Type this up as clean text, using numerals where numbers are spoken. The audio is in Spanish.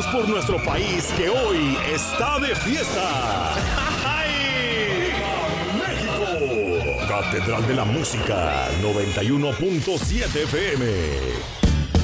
por nuestro país que hoy está de fiesta. ¡Viva México! Catedral de la Música 91.7 FM.